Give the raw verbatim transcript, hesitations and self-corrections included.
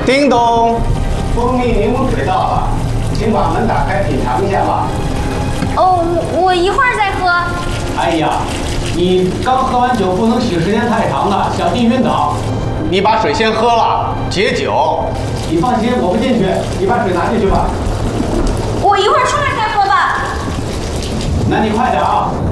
叮咚， 蜂蜜柠檬水到了，请把门打开品尝一下吧。 哦，我一会儿再喝。 哎呀，你刚喝完酒不能醒时间太长了，小心晕倒。 你把水先喝了，解酒。 你放心，我不进去，你把水拿进去吧。 我一会儿出来再喝吧。 那你快点啊！